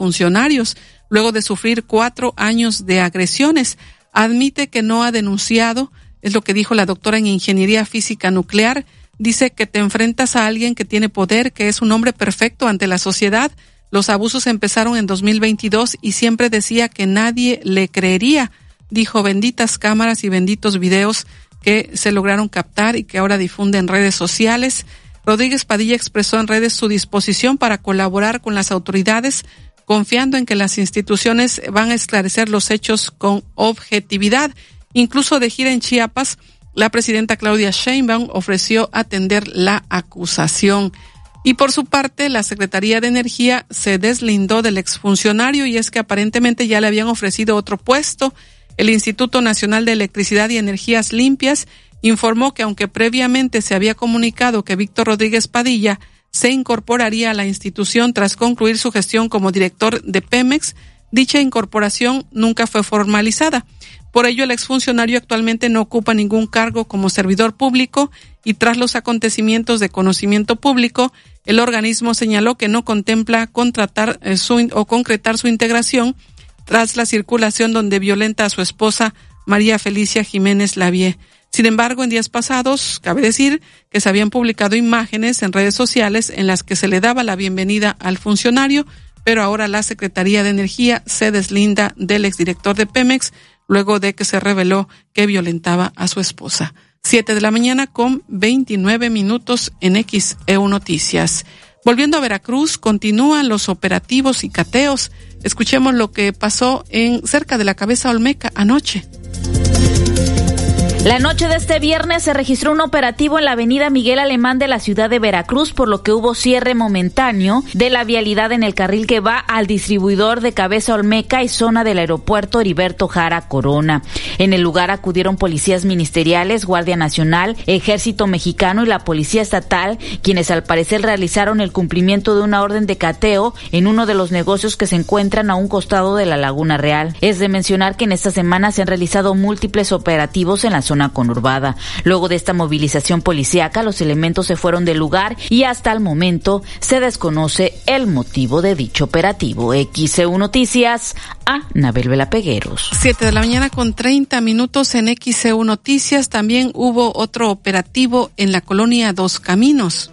funcionarios, luego de sufrir 4 años de agresiones. Admite que no ha denunciado, es lo que dijo la doctora en Ingeniería Física Nuclear. Dice que te enfrentas a alguien que tiene poder, que es un hombre perfecto ante la sociedad. Los abusos empezaron en 2022 y siempre decía que nadie le creería. Dijo, benditas cámaras y benditos videos que se lograron captar y que ahora difunde en redes sociales. Rodríguez Padilla expresó en redes su disposición para colaborar con las autoridades, confiando en que las instituciones van a esclarecer los hechos con objetividad. Incluso de gira en Chiapas, la presidenta Claudia Sheinbaum ofreció atender la acusación. Y por su parte, la Secretaría de Energía se deslindó del exfuncionario, y es que aparentemente ya le habían ofrecido otro puesto. El Instituto Nacional de Electricidad y Energías Limpias informó que aunque previamente se había comunicado que Víctor Rodríguez Padilla se incorporaría a la institución tras concluir su gestión como director de Pemex, dicha incorporación nunca fue formalizada. Por ello, el exfuncionario actualmente no ocupa ningún cargo como servidor público, y tras los acontecimientos de conocimiento público, el organismo señaló que no contempla concretar su integración tras la circulación donde violenta a su esposa María Felicia Jiménez Lavie. Sin embargo, en días pasados, cabe decir que se habían publicado imágenes en redes sociales en las que se le daba la bienvenida al funcionario, pero ahora la Secretaría de Energía se deslinda del exdirector de Pemex luego de que se reveló que violentaba a su esposa. 7:29 a.m. en XEU Noticias. Volviendo a Veracruz, continúan los operativos y cateos. Escuchemos lo que pasó cerca de la Cabeza Olmeca anoche. La noche de este viernes se registró un operativo en la avenida Miguel Alemán de la ciudad de Veracruz, por lo que hubo cierre momentáneo de la vialidad en el carril que va al distribuidor de Cabeza Olmeca y zona del aeropuerto Heriberto Jara Corona. En el lugar acudieron policías ministeriales, Guardia Nacional, Ejército Mexicano y la Policía Estatal, quienes al parecer realizaron el cumplimiento de una orden de cateo en uno de los negocios que se encuentran a un costado de la Laguna Real. Es de mencionar que en esta semana se han realizado múltiples operativos en la zona conurbada. Luego de esta movilización policíaca, los elementos se fueron del lugar y hasta el momento se desconoce el motivo de dicho operativo. XEU Noticias, Anabel Vela Pegueros. 7:30 a.m. en XEU Noticias. También hubo otro operativo en la colonia Dos Caminos.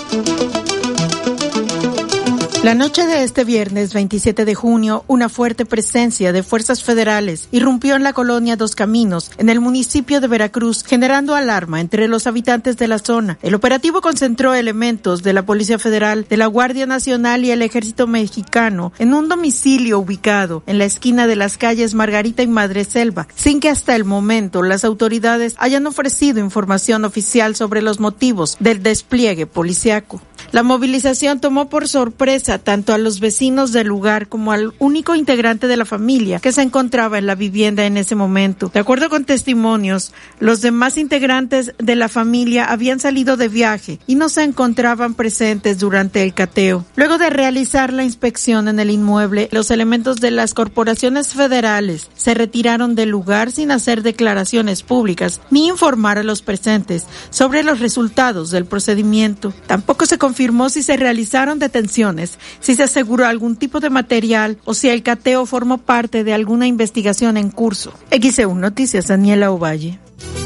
La noche de este viernes 27 de junio, una fuerte presencia de fuerzas federales irrumpió en la colonia Dos Caminos, en el municipio de Veracruz, generando alarma entre los habitantes de la zona. El operativo concentró elementos de la Policía Federal, de la Guardia Nacional y el Ejército Mexicano en un domicilio ubicado en la esquina de las calles Margarita y Madreselva, sin que hasta el momento las autoridades hayan ofrecido información oficial sobre los motivos del despliegue policiaco. La movilización tomó por sorpresa tanto a los vecinos del lugar como al único integrante de la familia que se encontraba en la vivienda en ese momento. De acuerdo con testimonios, los demás integrantes de la familia habían salido de viaje y no se encontraban presentes durante el cateo. Luego de realizar la inspección en el inmueble, los elementos de las corporaciones federales se retiraron del lugar sin hacer declaraciones públicas ni informar a los presentes sobre los resultados del procedimiento. Tampoco se confirmó si se realizaron detenciones, si se aseguró algún tipo de material o si el cateo formó parte de alguna investigación en curso. XEU Noticias, Daniela Ovalle.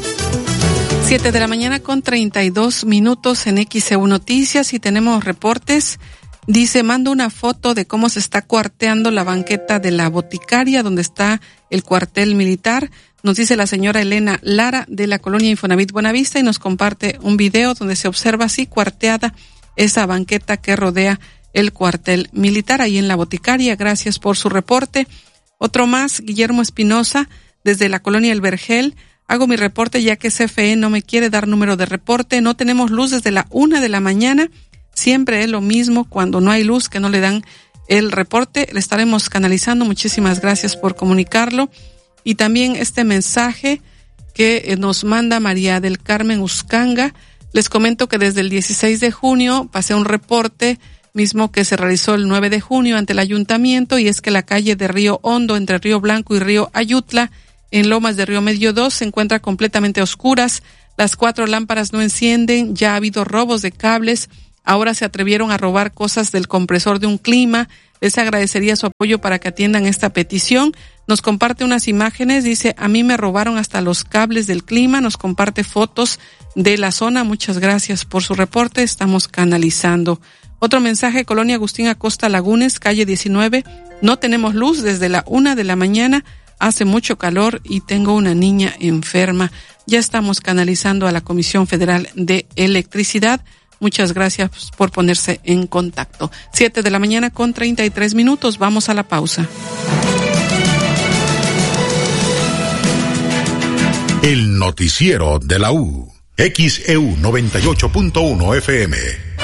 7:32 a.m. en XEU Noticias, y tenemos reportes. Dice, mando una foto de cómo se está cuarteando la banqueta de la Boticaria, donde está el cuartel militar. Nos dice la señora Elena Lara de la colonia Infonavit Buenavista, y nos comparte un video donde se observa así cuarteada esa banqueta que rodea el cuartel militar ahí en la Boticaria. Gracias por su reporte. Otro más, Guillermo Espinosa, desde la colonia El Vergel. Hago mi reporte ya que CFE no me quiere dar número de reporte. No tenemos luz desde la 1 de la mañana. Siempre es lo mismo cuando no hay luz, que no le dan el reporte. Le estaremos canalizando. Muchísimas gracias por comunicarlo. Y también este mensaje que nos manda María del Carmen Uscanga. Les comento que desde el 16 de junio pasé un reporte mismo que se realizó el 9 de junio ante el ayuntamiento, y es que la calle de Río Hondo entre Río Blanco y Río Ayutla en Lomas de Río Medio 2 se encuentra completamente a oscuras. Las 4 lámparas no encienden, ya ha habido robos de cables ahora se atrevieron a robar cosas del compresor de un clima. Les agradecería su apoyo para que atiendan esta petición. Nos comparte unas imágenes, dice, a mí me robaron hasta los cables del clima. Nos comparte fotos de la zona. Muchas gracias por su reporte, estamos canalizando. Otro mensaje, Colonia Agustín Acosta Lagunes, calle 19. No tenemos luz desde la 1 de la mañana, hace mucho calor y tengo una niña enferma. Ya estamos canalizando a la Comisión Federal de Electricidad. Muchas gracias por ponerse en contacto. 7 de la mañana con 33 minutos. Vamos a la pausa. El noticiero de la U. XEU 98.1 FM.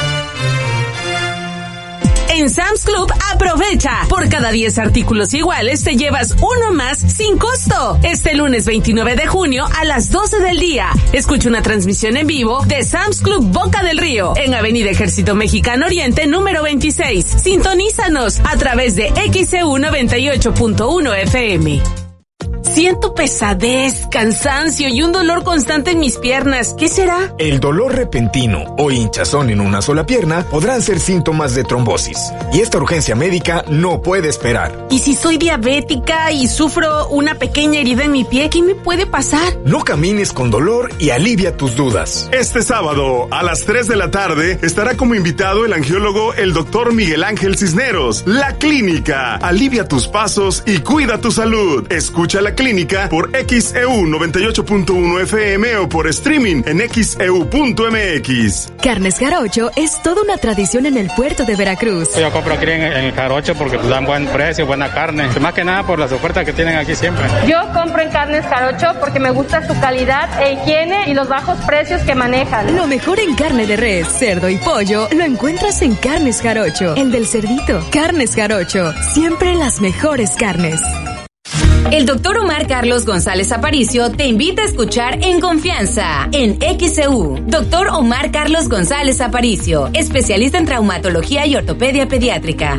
En Sam's Club, aprovecha. Por cada 10 artículos iguales, te llevas uno más sin costo. Este lunes 29 de junio a las 12 del día. Escucha una transmisión en vivo de Sam's Club Boca del Río, en Avenida Ejército Mexicano Oriente, número 26. Sintonízanos a través de XEU 98.1 FM. Siento pesadez, cansancio y un dolor constante en mis piernas. ¿Qué será? El dolor repentino o hinchazón en una sola pierna podrán ser síntomas de trombosis. Y esta urgencia médica no puede esperar. ¿Y si soy diabética y sufro una pequeña herida en mi pie, qué me puede pasar? No camines con dolor y alivia tus dudas. Este sábado, a las 3 de la tarde, estará como invitado el angiólogo el Dr. Miguel Ángel Cisneros. La Clínica. Alivia tus pasos y cuida tu salud. Escucha La Clínica por XEU 98.1 FM o por streaming en xeu.mx. Carnes Jarocho es toda una tradición en el puerto de Veracruz. Yo compro aquí en el Jarocho porque dan buen precio, buena carne. Más que nada por las ofertas que tienen aquí siempre. Yo compro en Carnes Jarocho porque me gusta su calidad e higiene y los bajos precios que manejan. Lo mejor en carne de res, cerdo y pollo lo encuentras en Carnes Jarocho. El del cerdito. Carnes Jarocho. Siempre las mejores carnes. El doctor Omar Carlos González Aparicio te invita a escuchar En Confianza, en XEU. Doctor Omar Carlos González Aparicio, especialista en traumatología y ortopedia pediátrica.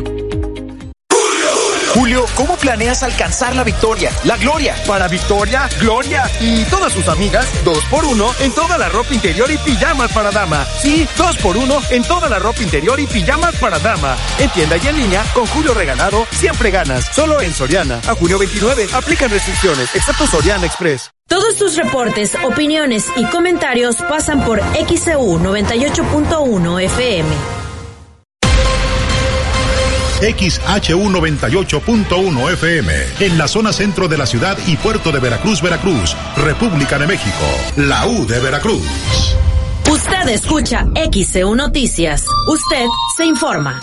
Julio, ¿cómo planeas alcanzar la victoria? ¡La gloria! Para Victoria, Gloria y todas sus amigas, 2x1 en toda la ropa interior y pijamas para dama. Sí, 2x1 en toda la ropa interior y pijamas para dama. En tienda y en línea, con Julio Regalado, siempre ganas. Solo en Soriana. A junio 29, aplican restricciones, excepto Soriana Express. Todos tus reportes, opiniones y comentarios pasan por XEU 98.1 FM. XHU 98.1 FM, en la zona centro de la ciudad y puerto de Veracruz, Veracruz, República de México, la U de Veracruz. Usted escucha XEU Noticias, usted se informa.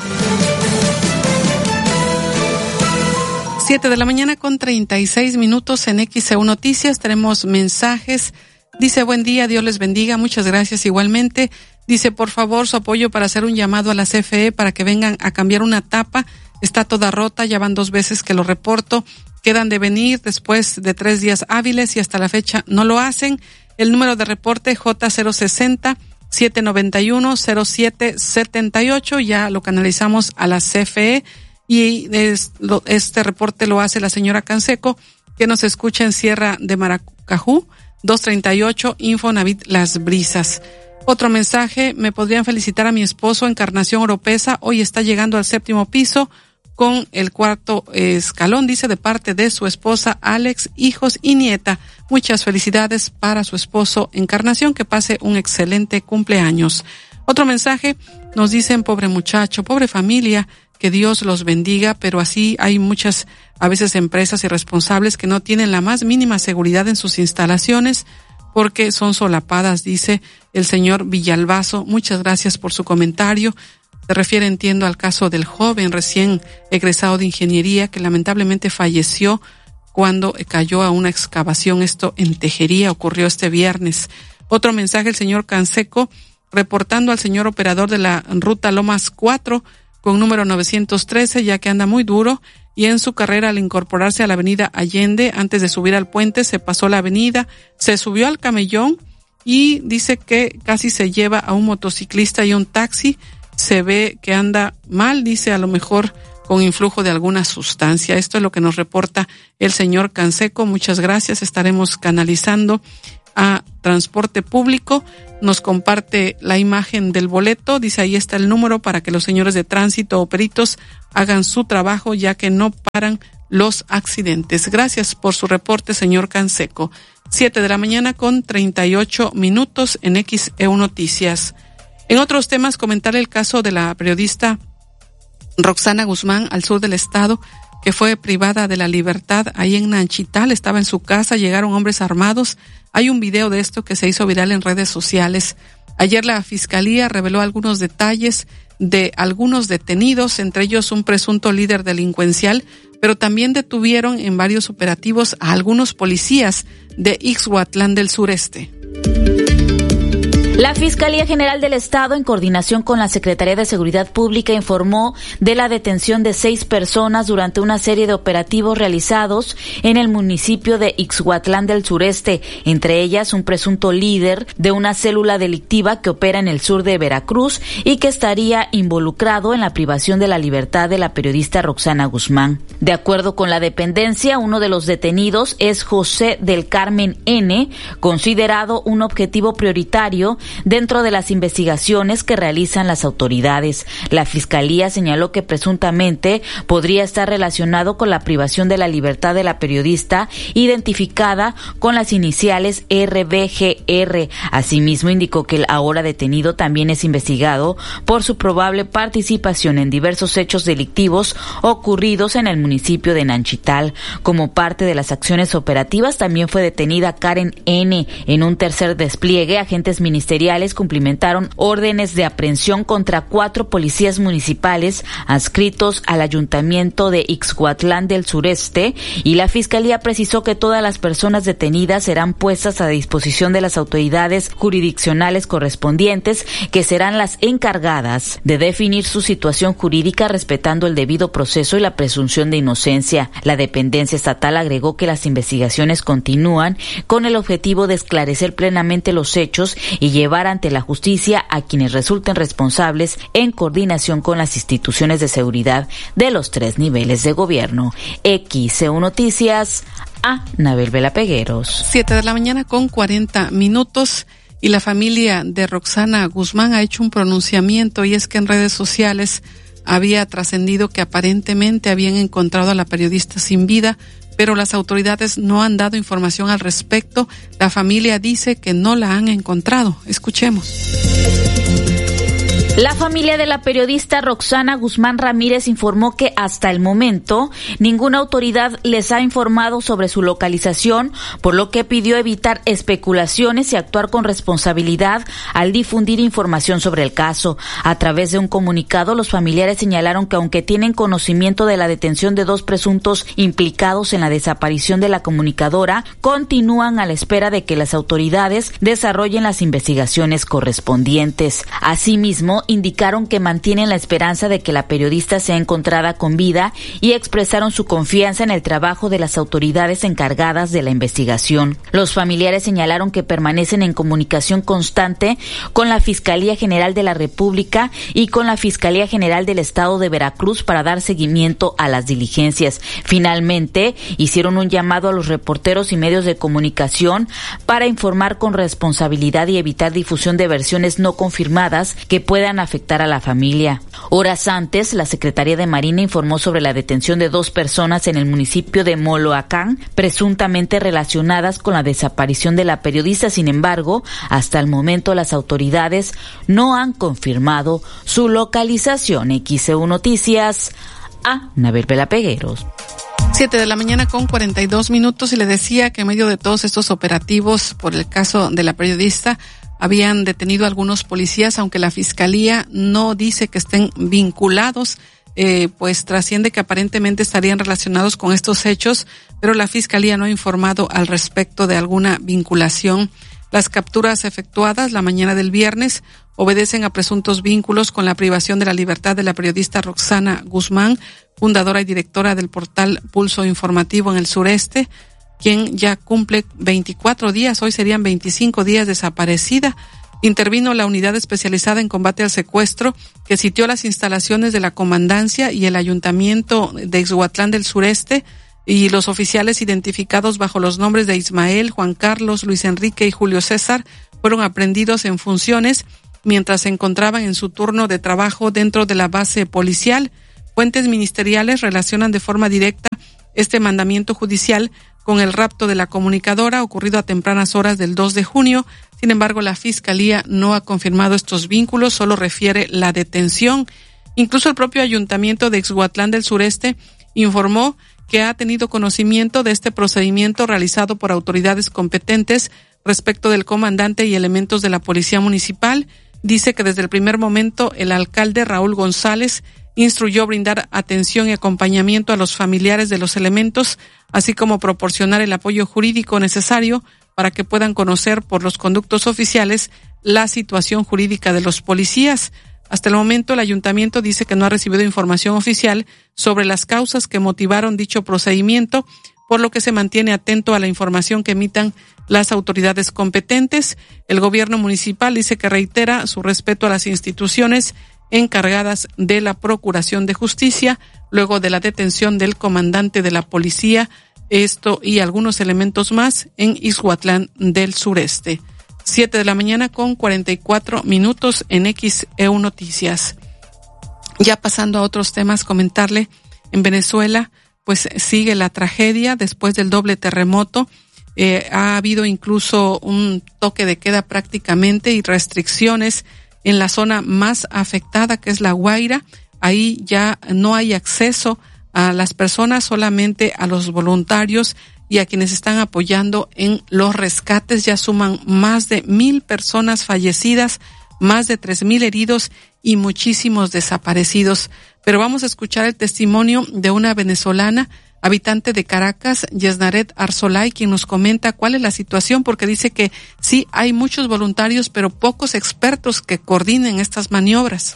7 de la mañana con 36 minutos en XEU Noticias, tenemos mensajes. Dice, buen día, Dios les bendiga, muchas gracias igualmente. Dice, por favor, su apoyo para hacer un llamado a la CFE para que vengan a cambiar una tapa. Está toda rota, ya van 2 veces que lo reporto. Quedan de venir después de 3 días hábiles y hasta la fecha no lo hacen. El número de reporte J060-791-0778. Ya lo canalizamos a la CFE y este reporte lo hace la señora Canseco, que nos escucha en Sierra de Maracajú, 238, Infonavit Las Brisas. Otro mensaje, me podrían felicitar a mi esposo, Encarnación Oropesa, hoy está llegando al 7º piso con el 4º escalón, dice, de parte de su esposa Alex, hijos y nieta. Muchas felicidades para su esposo Encarnación, que pase un excelente cumpleaños. Otro mensaje, nos dicen, pobre muchacho, pobre familia, que Dios los bendiga, pero así hay muchas, a veces, empresas irresponsables que no tienen la más mínima seguridad en sus instalaciones, porque son solapadas, dice el señor Villalbazo. Muchas gracias por su comentario. Se refiere, entiendo, al caso del joven recién egresado de ingeniería que lamentablemente falleció cuando cayó a una excavación. Esto en Tejería ocurrió este viernes. Otro mensaje, el señor Canseco, reportando al señor operador de la ruta Lomas 4 con número 913, ya que anda muy duro y en su carrera, al incorporarse a la avenida Allende, antes de subir al puente, se pasó la avenida, se subió al camellón y dice que casi se lleva a un motociclista y un taxi. Se ve que anda mal, dice, a lo mejor con influjo de alguna sustancia. Esto es lo que nos reporta el señor Canseco. Muchas gracias. Estaremos canalizando a transporte público. nos comparte la imagen del boleto. Dice, ahí está el número para que los señores de tránsito o peritos hagan su trabajo, ya que no paran los accidentes. Gracias por su reporte, señor Canseco. 7:38 a.m. en XEU Noticias. En otros temas, comentar el caso de la periodista Roxana Guzmán al sur del estado, que fue privada de la libertad ahí en Nanchital. Estaba en su casa, llegaron hombres armados. Hay un video de esto que se hizo viral en redes sociales. Ayer la fiscalía reveló algunos detalles de algunos detenidos, entre ellos un presunto líder delincuencial, pero también detuvieron en varios operativos a algunos policías de Ixhuatlán del Sureste. La Fiscalía General del Estado, en coordinación con la Secretaría de Seguridad Pública, informó de la detención de 6 personas durante una serie de operativos realizados en el municipio de Ixhuatlán del Sureste, entre ellas un presunto líder de una célula delictiva que opera en el sur de Veracruz y que estaría involucrado en la privación de la libertad de la periodista Roxana Guzmán. De acuerdo con la dependencia, uno de los detenidos es José del Carmen N., considerado un objetivo prioritario dentro de las investigaciones que realizan las autoridades. La Fiscalía señaló que presuntamente podría estar relacionado con la privación de la libertad de la periodista, identificada con las iniciales RBGR. Asimismo, indicó que el ahora detenido también es investigado por su probable participación en diversos hechos delictivos ocurridos en el municipio de Nanchital. Como parte de las acciones operativas, también fue detenida Karen N. En un tercer despliegue, agentes ministeriales cumplimentaron órdenes de aprehensión contra 4 policías municipales adscritos al ayuntamiento de Ixhuatlán del Sureste, y la Fiscalía precisó que todas las personas detenidas serán puestas a disposición de las autoridades jurisdiccionales correspondientes, que serán las encargadas de definir su situación jurídica respetando el debido proceso y la presunción de inocencia. La dependencia estatal agregó que las investigaciones continúan con el objetivo de esclarecer plenamente los hechos y llevar ante la justicia a quienes resulten responsables, en coordinación con las instituciones de seguridad de los 3 niveles de gobierno. XEU Noticias, Anabel Vela Pegueros. 7:40 a.m. y la familia de Roxana Guzmán ha hecho un pronunciamiento, y es que en redes sociales había trascendido que aparentemente habían encontrado a la periodista sin vida, pero las autoridades no han dado información al respecto. La familia dice que no la han encontrado. Escuchemos. La familia de la periodista Roxana Guzmán Ramírez informó que hasta el momento ninguna autoridad les ha informado sobre su localización, por lo que pidió evitar especulaciones y actuar con responsabilidad al difundir información sobre el caso. A través de un comunicado, los familiares señalaron que aunque tienen conocimiento de la detención de 2 presuntos implicados en la desaparición de la comunicadora, continúan a la espera de que las autoridades desarrollen las investigaciones correspondientes. Asimismo, indicaron que mantienen la esperanza de que la periodista sea encontrada con vida y expresaron su confianza en el trabajo de las autoridades encargadas de la investigación. Los familiares señalaron que permanecen en comunicación constante con la Fiscalía General de la República y con la Fiscalía General del Estado de Veracruz para dar seguimiento a las diligencias. Finalmente, hicieron un llamado a los reporteros y medios de comunicación para informar con responsabilidad y evitar difusión de versiones no confirmadas que puedan afectar a la familia. Horas antes, la Secretaría de Marina informó sobre la detención de 2 personas en el municipio de Moloacán, presuntamente relacionadas con la desaparición de la periodista. Sin embargo, hasta el momento las autoridades no han confirmado su localización. XEU Noticias, Anabel Vela Pegueros. 7:42 a.m. y le decía que en medio de todos estos operativos por el caso de la periodista, habían detenido a algunos policías, aunque la Fiscalía no dice que estén vinculados, pues trasciende que aparentemente estarían relacionados con estos hechos, pero la Fiscalía no ha informado al respecto de alguna vinculación. Las capturas efectuadas la mañana del viernes obedecen a presuntos vínculos con la privación de la libertad de la periodista Roxana Guzmán, fundadora y directora del portal Pulso Informativo en el Sureste, quien ya cumple 24 días, hoy serían 25 días desaparecida. Intervino la unidad especializada en combate al secuestro, que sitió las instalaciones de la comandancia y el ayuntamiento de Ixhuatlán del Sureste, y los oficiales identificados bajo los nombres de Ismael, Juan Carlos, Luis Enrique y Julio César fueron aprehendidos en funciones mientras se encontraban en su turno de trabajo dentro de la base policial. Fuentes ministeriales relacionan de forma directa este mandamiento judicial con el rapto de la comunicadora ocurrido a tempranas horas del 2 de junio. Sin embargo, la Fiscalía no ha confirmado estos vínculos, solo refiere la detención. Incluso el propio Ayuntamiento de Ixhuatlán del Sureste informó que ha tenido conocimiento de este procedimiento realizado por autoridades competentes respecto del comandante y elementos de la Policía Municipal. Dice que desde el primer momento el alcalde Raúl González instruyó brindar atención y acompañamiento a los familiares de los elementos, así como proporcionar el apoyo jurídico necesario para que puedan conocer por los conductos oficiales la situación jurídica de los policías. Hasta el momento, el ayuntamiento dice que no ha recibido información oficial sobre las causas que motivaron dicho procedimiento, por lo que se mantiene atento a la información que emitan las autoridades competentes. El gobierno municipal dice que reitera su respeto a las instituciones encargadas de la Procuración de Justicia luego de la detención del comandante de la policía, esto y algunos elementos más en Ixhuatlán del Sureste. 7:44 a.m. en XEU Noticias. Ya pasando a otros temas, comentarle, en Venezuela pues sigue la tragedia después del doble terremoto. Ha habido incluso un toque de queda prácticamente y restricciones en la zona más afectada, que es La Guaira. Ahí ya no hay acceso a las personas, solamente a los voluntarios y a quienes están apoyando en los rescates. Ya suman más de 1,000 personas fallecidas, más de 3,000 heridos y muchísimos desaparecidos. Pero vamos a escuchar el testimonio de una venezolana, habitante de Caracas, Yesnaret Arzolay, quien nos comenta cuál es la situación, porque dice que sí hay muchos voluntarios, pero pocos expertos que coordinen estas maniobras.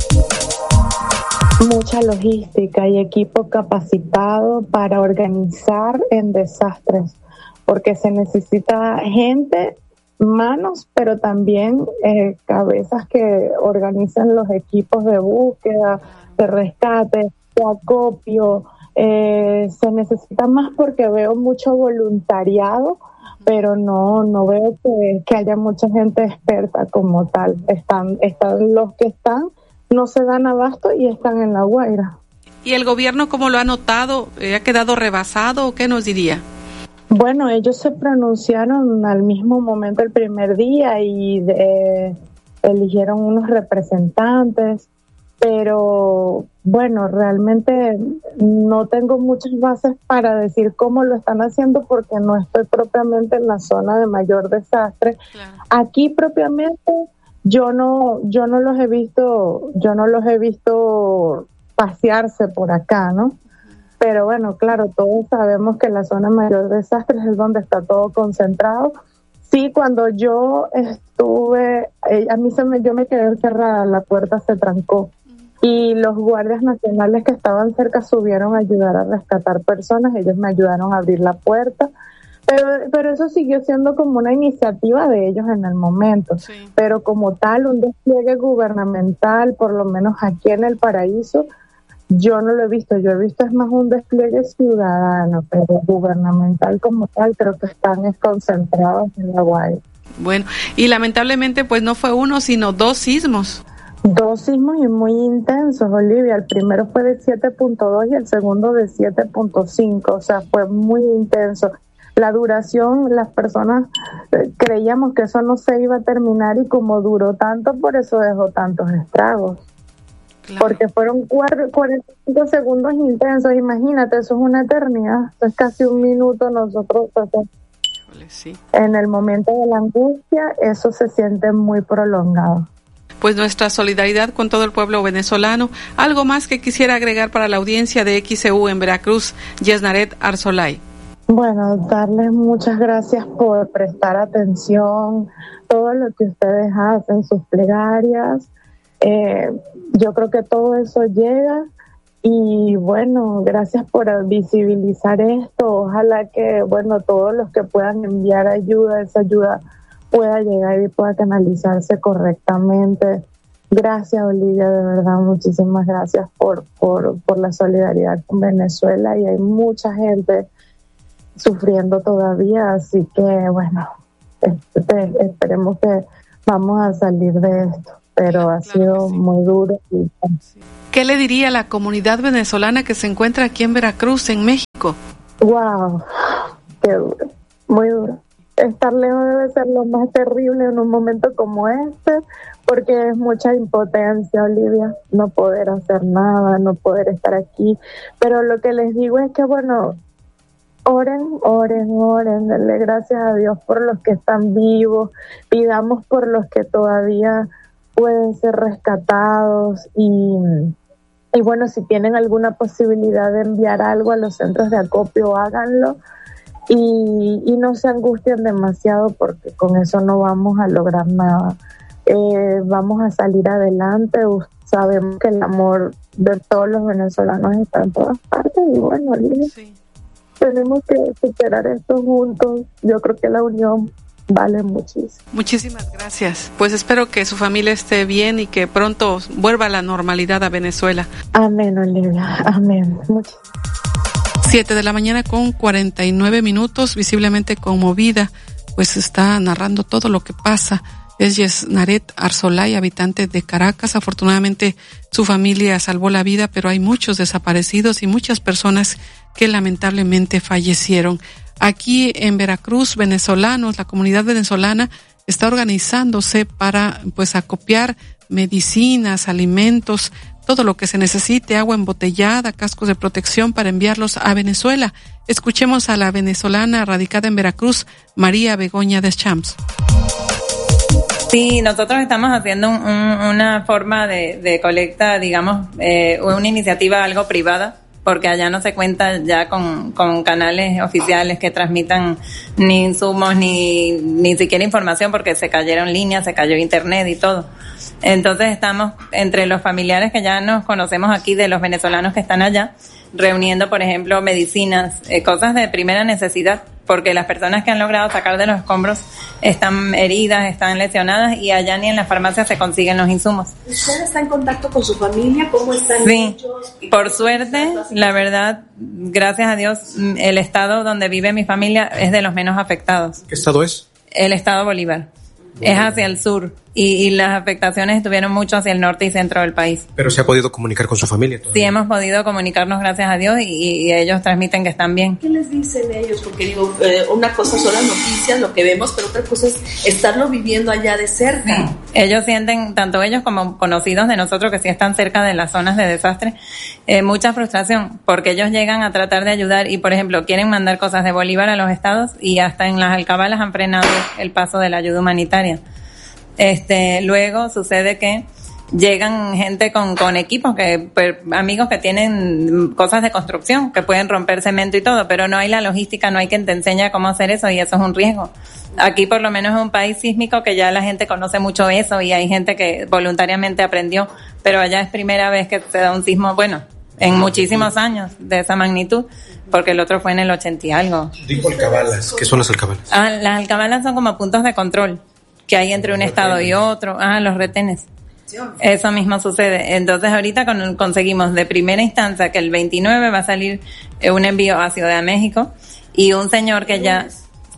Mucha logística y equipo capacitado para organizar en desastres, porque se necesita gente, manos, pero también cabezas que organizan los equipos de búsqueda, de rescate, de acopio. Se necesita más porque veo mucho voluntariado, pero no veo que haya mucha gente experta como tal. Están los que están, no se dan abasto y están en La Guaira. ¿Y el gobierno cómo lo ha notado? ¿Ha quedado rebasado o qué nos diría? Bueno, ellos se pronunciaron al mismo momento el primer día y eligieron unos representantes, pero bueno, realmente no tengo muchas bases para decir cómo lo están haciendo porque no estoy propiamente en la zona de mayor desastre. Claro. Aquí propiamente yo no los he visto pasearse por acá, ¿no? Pero bueno, claro, todos sabemos que la zona de mayor desastre es donde está todo concentrado. Sí, cuando yo estuve, yo me quedé encerrada, la puerta se trancó y los guardias nacionales que estaban cerca subieron a ayudar a rescatar personas. Ellos me ayudaron a abrir la puerta, pero eso siguió siendo como una iniciativa de ellos en el momento. Sí. Pero como tal, un despliegue gubernamental, por lo menos aquí en El Paraíso, yo no lo he visto. Yo he visto es más un despliegue ciudadano, pero gubernamental como tal creo que están concentrados en La Guaira. Bueno, y lamentablemente pues no fue uno, sino 2 sismos. 2 sismos y muy intensos, Olivia. El primero fue de 7.2 y el segundo de 7.5, o sea, fue muy intenso. La duración, las personas creíamos que eso no se iba a terminar y como duró tanto, por eso dejó tantos estragos. Claro. Porque fueron 45 segundos intensos, imagínate, eso es una eternidad, eso es casi un minuto. Nosotros, sí, en el momento de la angustia, eso se siente muy prolongado. Pues nuestra solidaridad con todo el pueblo venezolano. ¿Algo más que quisiera agregar para la audiencia de XEU en Veracruz, Yesnaret Arzolay? Bueno, darles muchas gracias por prestar atención, todo lo que ustedes hacen, sus plegarias. Yo creo que todo eso llega y bueno, gracias por visibilizar esto. Ojalá que, bueno, todos los que puedan enviar ayuda, esa ayuda pueda llegar y pueda canalizarse correctamente. Gracias, Olivia, de verdad, muchísimas gracias por la solidaridad con Venezuela, y hay mucha gente sufriendo todavía, así que bueno, esperemos que vamos a salir de esto, pero ha sido muy duro. ¿Qué le diría a la comunidad venezolana que se encuentra aquí en Veracruz, en México? Wow, qué duro, muy duro. Estar lejos debe ser lo más terrible en un momento como este, porque es mucha impotencia, Olivia, no poder hacer nada, no poder estar aquí. Pero lo que les digo es que, bueno, oren, denle gracias a Dios por los que están vivos, pidamos por los que todavía pueden ser rescatados y bueno, si tienen alguna posibilidad de enviar algo a los centros de acopio, háganlo. Y no se angustien demasiado porque con eso no vamos a lograr nada. Vamos a salir adelante. Sabemos que el amor de todos los venezolanos está en todas partes y bueno, tenemos que superar esto juntos. Yo creo que la unión vale muchísimo. Muchísimas gracias. Pues espero que su familia esté bien y que pronto vuelva a la normalidad a Venezuela. Amén, Olivia. Amén. 7 de la mañana con 49 minutos, visiblemente conmovida, pues está narrando todo lo que pasa. Es Yesnaret Arzolay, habitante de Caracas. Afortunadamente su familia salvó la vida, pero hay muchos desaparecidos y muchas personas que lamentablemente fallecieron. Aquí en Veracruz, venezolanos, la comunidad venezolana está organizándose para pues acopiar medicinas, alimentos, todo lo que se necesite, agua embotellada, cascos de protección para enviarlos a Venezuela. Escuchemos a la venezolana radicada en Veracruz, María Begoña Deschamps. Sí, nosotros estamos haciendo una forma de colecta, digamos, una iniciativa algo privada, porque allá no se cuenta ya con canales oficiales que transmitan ni insumos ni siquiera información, porque se cayeron líneas, se cayó internet y todo. Entonces estamos entre los familiares que ya nos conocemos aquí de los venezolanos que están allá, reuniendo, por ejemplo, medicinas, cosas de primera necesidad, porque las personas que han logrado sacar de los escombros están heridas, están lesionadas y allá ni en las farmacias se consiguen los insumos. ¿Usted está en contacto con su familia? ¿Cómo están ellos? Por suerte, la verdad, gracias a Dios, el estado donde vive mi familia es de los menos afectados. ¿Qué estado es? El estado Bolívar. Es hacia el sur y las afectaciones estuvieron mucho hacia el norte y centro del país. ¿Pero se ha podido comunicar con su familia todavía? Sí, hemos podido comunicarnos, gracias a Dios, y ellos transmiten que están bien. ¿Qué les dicen ellos? Porque digo, una cosa son las noticias, lo que vemos, pero otra cosa es estarlo viviendo allá de cerca. Ellos sienten, tanto ellos como conocidos de nosotros que sí están cerca de las zonas de desastre, mucha frustración, porque ellos llegan a tratar de ayudar y, por ejemplo, quieren mandar cosas de Bolívar a los estados y hasta en las alcabalas han frenado el paso de la ayuda humanitaria. Luego sucede que llegan gente con equipos, amigos que tienen cosas de construcción, que pueden romper cemento y todo, pero no hay la logística, no hay quien te enseñe cómo hacer eso y eso es un riesgo. Aquí por lo menos es un país sísmico que ya la gente conoce mucho eso y hay gente que voluntariamente aprendió, pero allá es primera vez que se da un sismo, bueno, en muchísimos años de esa magnitud, porque el otro fue en el 80 y algo. Digo alcabalas, ¿qué son las alcabalas? Las alcabalas son como puntos de control que hay entre un estado y otro. Los retenes. Eso mismo sucede. Entonces ahorita conseguimos de primera instancia que el 29 va a salir un envío a Ciudad de México y un señor que ya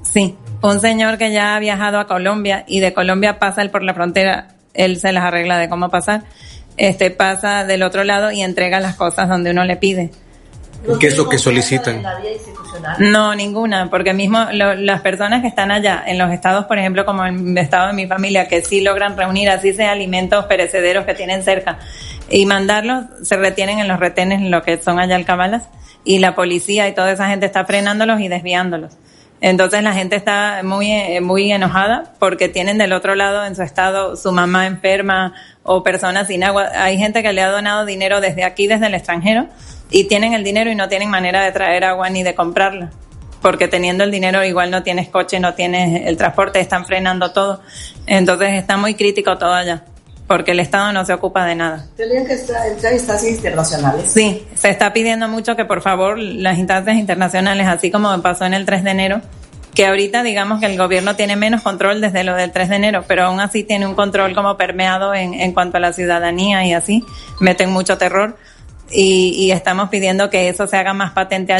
ha viajado a Colombia y de Colombia pasa él por la frontera, él se las arregla de cómo pasar, pasa del otro lado y entrega las cosas donde uno le pide. ¿Qué es lo que solicitan? No, ninguna, porque mismo las personas que están allá en los estados, por ejemplo, como el estado de mi familia, que sí logran reunir, así sea alimentos perecederos que tienen cerca, y mandarlos, se retienen en los retenes, en lo que son allá alcabalas, y la policía y toda esa gente está frenándolos y desviándolos. Entonces la gente está muy enojada porque tienen del otro lado en su estado su mamá enferma o personas sin agua. Hay gente que le ha donado dinero desde aquí, desde el extranjero, y tienen el dinero y no tienen manera de traer agua ni de comprarla, porque teniendo el dinero igual no tienes coche, no tienes el transporte, están frenando todo. Entonces está muy crítico todo allá, porque el Estado no se ocupa de nada. ¿Tendrían que entrar instancias internacionales? Sí, se está pidiendo mucho que por favor las instancias internacionales, así como pasó en el 3 de enero, que ahorita digamos que el gobierno tiene menos control desde lo del 3 de enero, pero aún así tiene un control como permeado en cuanto a la ciudadanía y así, meten mucho terror. Y estamos pidiendo que eso se haga más patente allá,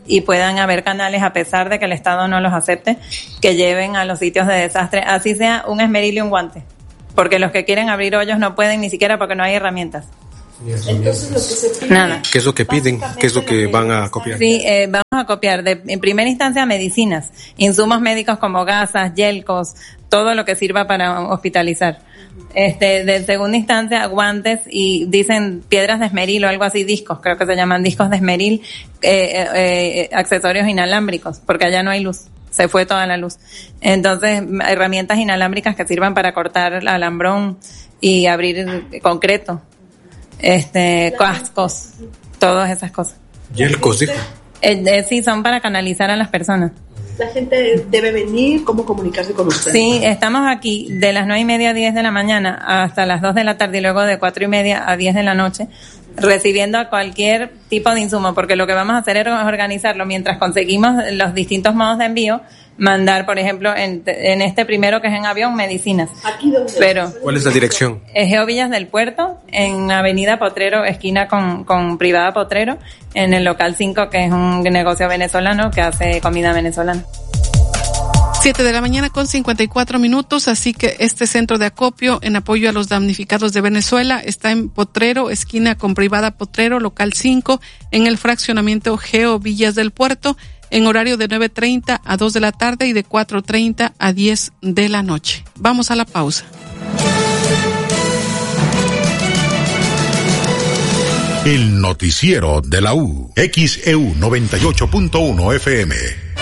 y puedan haber canales, a pesar de que el Estado no los acepte, que lleven a los sitios de desastre, así sea un esmeril y un guante, porque los que quieren abrir hoyos no pueden ni siquiera porque no hay herramientas. Entonces lo que se pide, nada. ¿Qué es lo que piden? ¿Qué es lo que van a copiar? Sí, vamos a copiar en primera instancia medicinas, insumos médicos como gasas, yelcos, todo lo que sirva para hospitalizar. De segunda instancia, guantes y dicen piedras de esmeril o algo así, discos, creo que se llaman discos de esmeril, accesorios inalámbricos, porque allá no hay luz. Se fue toda la luz. Entonces, herramientas inalámbricas que sirvan para cortar el alambrón y abrir concreto. Cascos, todas esas cosas. ¿Yelcos, dijo? Sí, son para canalizar a las personas. La gente debe venir, ¿cómo comunicarse con ustedes? Sí, estamos aquí de las 9:30 a 10 de la mañana hasta las 2 de la tarde y luego de 4:30 a 10 de la noche, recibiendo a cualquier tipo de insumo, porque lo que vamos a hacer es organizarlo mientras conseguimos los distintos modos de envío, mandar, por ejemplo, en este primero que es en avión, medicinas. ¿Aquí dónde? Pero, ¿cuál es la dirección? Geo Villas del Puerto, en Avenida Potrero, esquina con Privada Potrero, en el local 5, que es un negocio venezolano que hace comida venezolana. 7 de la mañana con 54 minutos, así que este centro de acopio en apoyo a los damnificados de Venezuela está en Potrero, esquina con Privada Potrero, local 5, en el fraccionamiento Geo Villas del Puerto, en horario de 9:30 a 2 de la tarde y de 4:30 a 10 de la noche. Vamos a la pausa. El noticiero de la U, XEU 98.1 FM.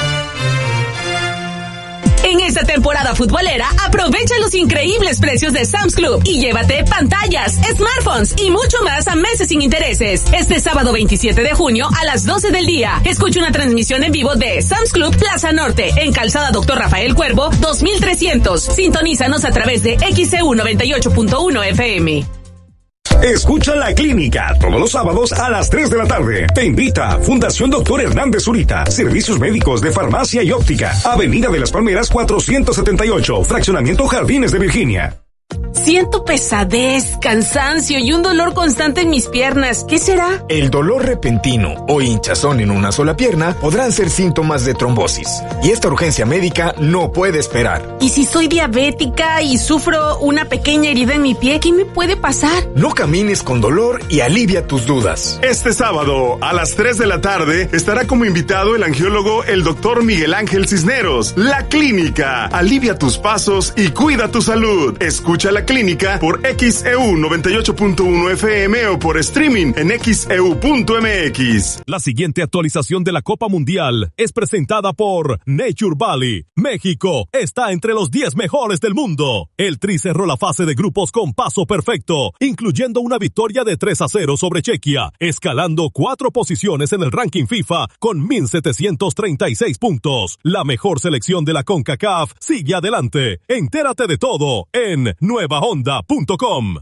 En esta temporada futbolera, aprovecha los increíbles precios de Sam's Club y llévate pantallas, smartphones y mucho más a meses sin intereses. Este sábado 27 de junio a las 12 del día, escucha una transmisión en vivo de Sam's Club Plaza Norte, en Calzada Dr. Rafael Cuervo, 2300. Sintonízanos a través de XEU 98.1 FM. Escucha La Clínica todos los sábados a las 3 de la tarde. Te invita Fundación Dr. Hernández Zurita. Servicios médicos de farmacia y óptica. Avenida de las Palmeras 478. Fraccionamiento Jardines de Virginia. Siento pesadez, cansancio y un dolor constante en mis piernas. ¿Qué será? El dolor repentino o hinchazón en una sola pierna podrán ser síntomas de trombosis. Y esta urgencia médica no puede esperar. ¿Y si soy diabética y sufro una pequeña herida en mi pie, qué me puede pasar? No camines con dolor y alivia tus dudas. Este sábado, a las 3 de la tarde, estará como invitado el angiólogo el doctor Miguel Ángel Cisneros. La Clínica. Alivia tus pasos y cuida tu salud. Escucha La Clínica por XEU 98.1 FM o por streaming en xeu.mx. La siguiente actualización de la Copa Mundial es presentada por Nature Valley. México está entre los 10 mejores del mundo. El Tri cerró la fase de grupos con paso perfecto, incluyendo una victoria de 3-0 sobre Chequia, escalando 4 posiciones en el ranking FIFA con 1,736 puntos. La mejor selección de la CONCACAF sigue adelante. Entérate de todo en nuevahonda.com.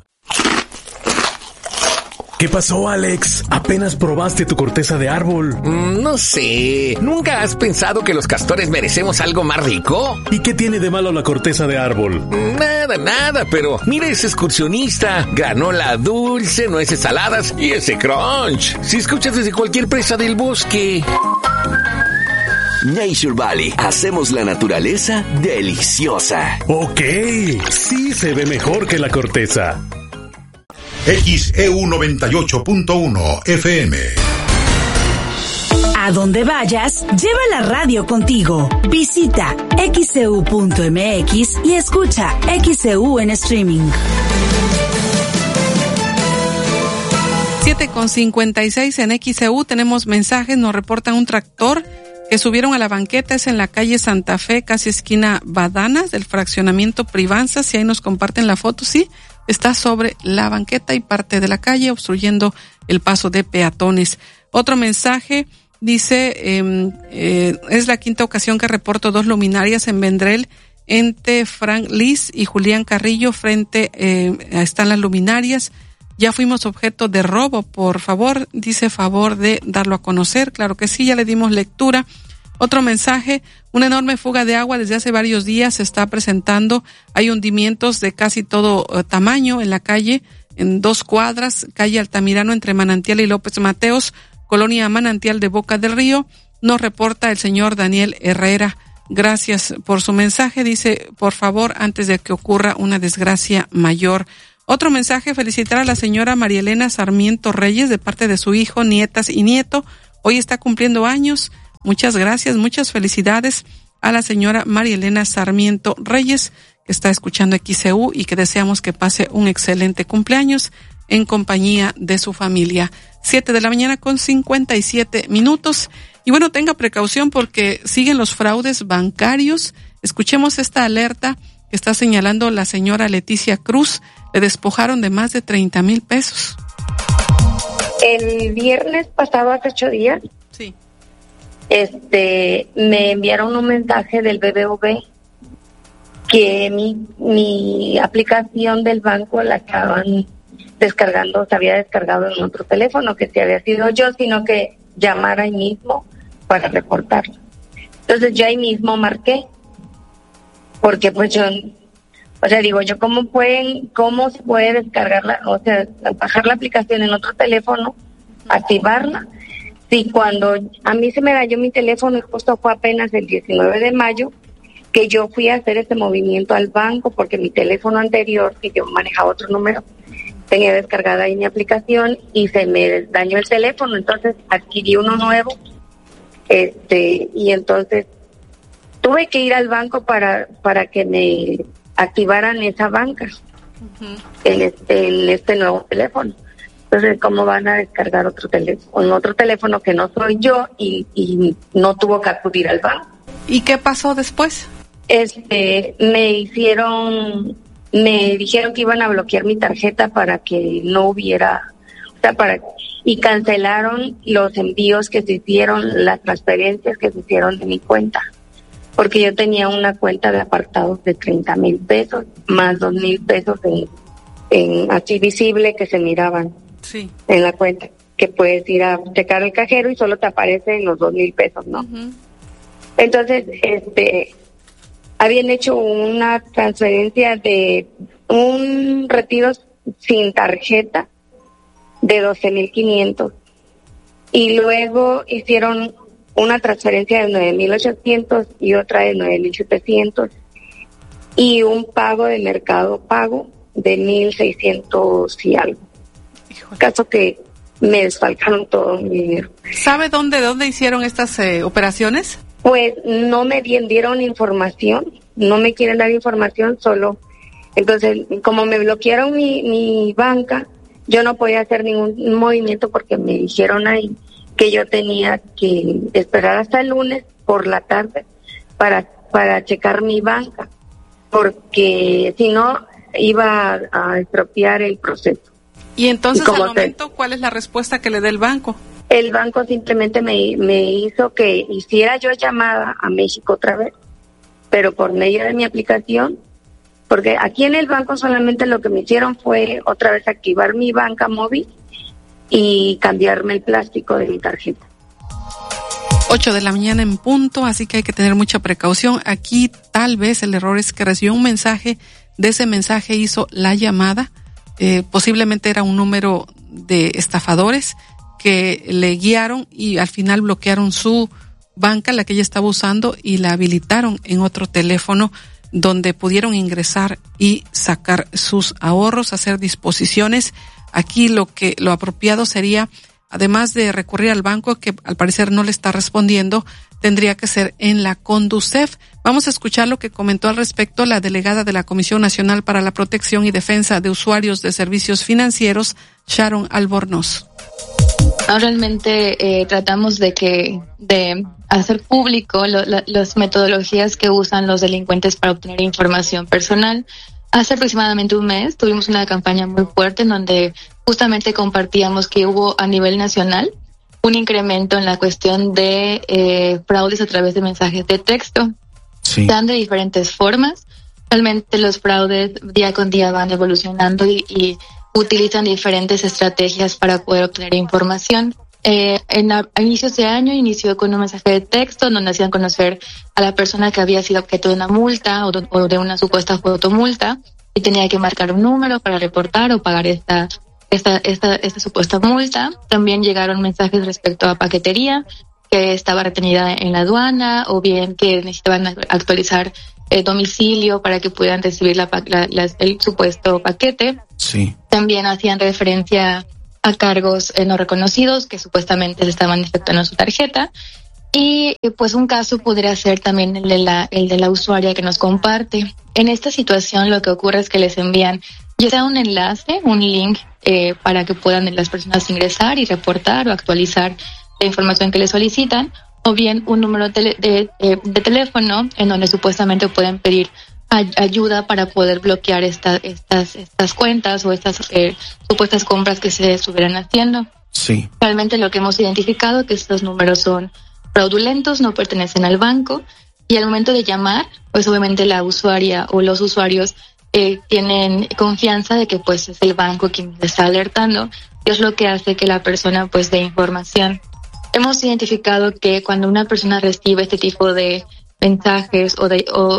¿Qué pasó, Alex? ¿Apenas probaste tu corteza de árbol? No sé. ¿Nunca has pensado que los castores merecemos algo más rico? ¿Y qué tiene de malo la corteza de árbol? Nada, pero mira ese excursionista. Granola dulce, nueces saladas y ese crunch. Si escuchas desde cualquier presa del bosque. Nature Valley. Hacemos la naturaleza deliciosa. Ok, sí se ve mejor que la corteza. XEU 98.1 FM. A donde vayas, lleva la radio contigo. Visita xeu.mx y escucha XEU en streaming. 7:56 en XEU. Tenemos mensajes, nos reportan un tractor que subieron a la banqueta, es en la calle Santa Fe, casi esquina Badanas, del fraccionamiento Privanza. Si ahí nos comparten la foto, sí, está sobre la banqueta y parte de la calle, obstruyendo el paso de peatones. Otro mensaje dice, es la quinta ocasión que reporto 2 luminarias en Vendrell, entre Frank Liz y Julián Carrillo, frente están las luminarias. Ya fuimos objeto de robo, por favor, dice favor de darlo a conocer. Claro que sí, ya le dimos lectura. Otro mensaje, una enorme fuga de agua desde hace varios días se está presentando. Hay hundimientos de casi todo tamaño en la calle, en 2 cuadras, calle Altamirano entre Manantial y López Mateos, colonia Manantial de Boca del Río. nos reporta el señor Daniel Herrera. Gracias por su mensaje. Dice, por favor, antes de que ocurra una desgracia mayor. Otro mensaje, felicitar a la señora María Elena Sarmiento Reyes de parte de su hijo, nietas y nieto. Hoy está cumpliendo años. Muchas gracias, muchas felicidades a la señora María Elena Sarmiento Reyes, que está escuchando XCU y que deseamos que pase un excelente cumpleaños en compañía de su familia. 7:57 a.m. Y bueno, tenga precaución porque siguen los fraudes bancarios. Escuchemos esta alerta que está señalando la señora Leticia Cruz. Le despojaron de más de 30,000 pesos. El viernes pasado, hace 8 días, sí, me enviaron un mensaje del BBV que mi aplicación del banco la estaban descargando, se había descargado en otro teléfono, que si había sido yo, sino que llamara ahí mismo para reportarlo. Entonces yo ahí mismo marqué, porque pues yo, ¿cómo se puede descargarla, bajar la aplicación en otro teléfono, activarla? Sí, cuando a mí se me dañó mi teléfono, y justo fue apenas el 19 de mayo, que yo fui a hacer ese movimiento al banco, porque mi teléfono anterior, que yo manejaba otro número, tenía descargada ahí mi aplicación y se me dañó el teléfono, entonces adquirí uno nuevo, y entonces tuve que ir al banco para que me activaran esa banca en este nuevo teléfono. Entonces, ¿cómo van a descargar otro teléfono que no soy yo y no tuvo que acudir al banco? ¿Y qué pasó después? Me dijeron que iban a bloquear mi tarjeta para que no hubiera, y cancelaron los envíos que se hicieron, las transferencias que se hicieron de mi cuenta, porque yo tenía una cuenta de apartados de 30,000 pesos, más 2,000 pesos en así visible que se miraban en la cuenta, que puedes ir a checar el cajero y solo te aparecen los 2,000 pesos, ¿no? Uh-huh. Entonces, habían hecho una transferencia de un retiro sin tarjeta de 12,500 y luego hicieron una transferencia de 9,800 y otra de 9,700 y un pago de Mercado Pago de 1,600 y algo. Caso que me desfalcaron todo mi dinero. ¿Sabe dónde hicieron estas operaciones? Pues no me dieron información, no me quieren dar información solo. Entonces, como me bloquearon mi banca, yo no podía hacer ningún movimiento porque me dijeron ahí que yo tenía que esperar hasta el lunes por la tarde para checar mi banca, porque si no iba a estropear el proceso. Y entonces, al momento, ¿cuál es la respuesta que le da el banco? El banco simplemente me hizo que hiciera yo llamada a México otra vez, pero por medio de mi aplicación, porque aquí en el banco solamente lo que me hicieron fue otra vez activar mi banca móvil y cambiarme el plástico de mi tarjeta. 8 de la mañana en punto, así que hay que tener mucha precaución. Aquí tal vez el error es que recibió un mensaje, de ese mensaje hizo la llamada, posiblemente era un número de estafadores que le guiaron y al final bloquearon su banca, la que ella estaba usando, y la habilitaron en otro teléfono donde pudieron ingresar y sacar sus ahorros, hacer disposiciones. Aquí lo apropiado sería, además de recurrir al banco, que al parecer no le está respondiendo, tendría que ser en la Conducef. Vamos a escuchar lo que comentó al respecto la delegada de la Comisión Nacional para la Protección y Defensa de Usuarios de Servicios Financieros, Sharon Albornoz. Realmente tratamos de hacer público las metodologías que usan los delincuentes para obtener información personal. Hace aproximadamente un mes tuvimos una campaña muy fuerte en donde justamente compartíamos que hubo a nivel nacional un incremento en la cuestión de fraudes a través de mensajes de texto. Sí. Dan de diferentes formas. Realmente los fraudes día con día van evolucionando y utilizan diferentes estrategias para poder obtener información. A inicios de año inició con un mensaje de texto donde hacían conocer a la persona que había sido objeto de una multa o de una supuesta fotomulta y tenía que marcar un número para reportar o pagar esta supuesta multa. También llegaron mensajes respecto a paquetería, que estaba retenida en la aduana, o bien que necesitaban actualizar el domicilio para que pudieran recibir el supuesto paquete. Sí. También hacían referencia a cargos no reconocidos que supuestamente se estaban efectuando en su tarjeta. Y pues un caso podría ser también el de la usuaria que nos comparte. En esta situación lo que ocurre es que les envían ya sea un enlace, un link para que puedan las personas ingresar y reportar o actualizar la información que les solicitan, o bien un número de teléfono en donde supuestamente pueden pedir ayuda para poder bloquear estas cuentas o estas supuestas compras que se estuvieran haciendo. Sí. Realmente lo que hemos identificado es que estos números son fraudulentos, no pertenecen al banco, y al momento de llamar, pues obviamente la usuaria o los usuarios tienen confianza de que pues es el banco quien les está alertando, y es lo que hace que la persona pues dé información. Hemos identificado que cuando una persona recibe este tipo de mensajes o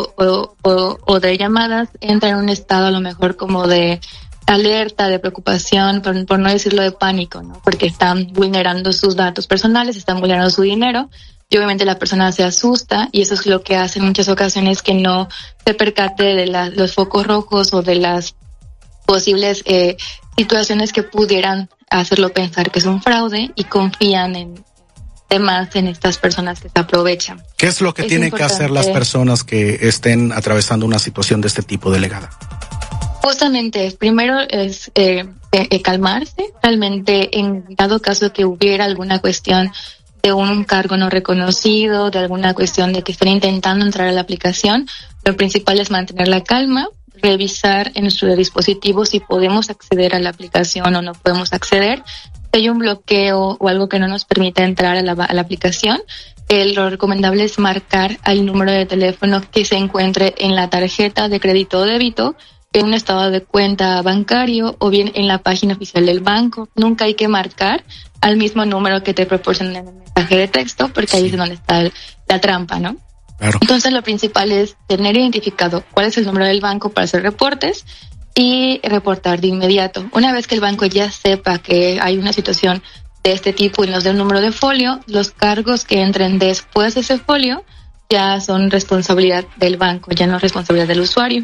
de llamadas, entra en un estado a lo mejor como de alerta, de preocupación, por no decirlo de pánico, ¿no? Porque están vulnerando sus datos personales, están vulnerando su dinero, y obviamente la persona se asusta, y eso es lo que hace en muchas ocasiones que no se percate de los focos rojos o de las posibles situaciones que pudieran hacerlo pensar que es un fraude, y confían en estas personas que se aprovechan. ¿Qué es lo que tienen que hacer las personas que estén atravesando una situación de este tipo, delegada? Justamente, primero es calmarse. Realmente, en dado caso que hubiera alguna cuestión de un cargo no reconocido, de alguna cuestión de que estén intentando entrar a la aplicación, lo principal es mantener la calma, revisar en nuestro dispositivo si podemos acceder a la aplicación o no podemos acceder. Si hay un bloqueo o algo que no nos permite entrar a la aplicación, lo recomendable es marcar al número de teléfono que se encuentre en la tarjeta de crédito o débito, en un estado de cuenta bancario o bien en la página oficial del banco. Nunca hay que marcar al mismo número que te proporcionan en el mensaje de texto, porque ahí es donde está la trampa, ¿no? Claro. Entonces lo principal es tener identificado cuál es el número del banco para hacer reportes y reportar de inmediato. Una vez que el banco ya sepa que hay una situación de este tipo y nos dé un número de folio, los cargos que entren después de ese folio ya son responsabilidad del banco, ya no es responsabilidad del usuario.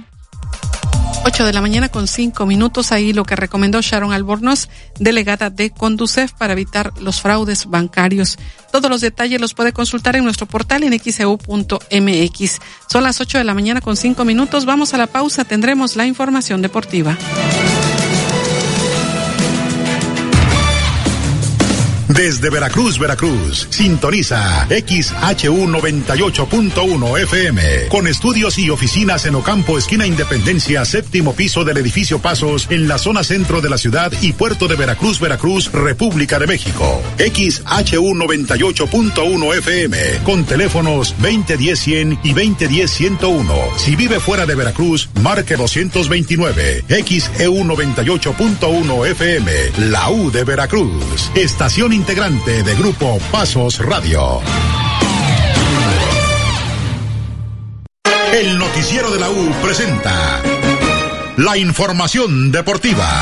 8:05 a.m. Ahí lo que recomendó Sharon Albornoz, delegada de Conducef, para evitar los fraudes bancarios. Todos los detalles los puede consultar en nuestro portal en xeu.mx. Son las 8:05 a.m. Vamos a la pausa, tendremos la información deportiva. Desde Veracruz, sintoniza XHU 98.1 FM, con estudios y oficinas en Ocampo, esquina Independencia, séptimo piso del edificio Pasos, en la zona centro de la ciudad y puerto de Veracruz, República de México. XHU 98.1 FM, con teléfonos 2010-100 y 2010-101. Si vive fuera de Veracruz, marque 229. XEU 98.1 FM, la U de Veracruz. Estación integrante de Grupo Pasos Radio. El noticiero de la U presenta la información deportiva.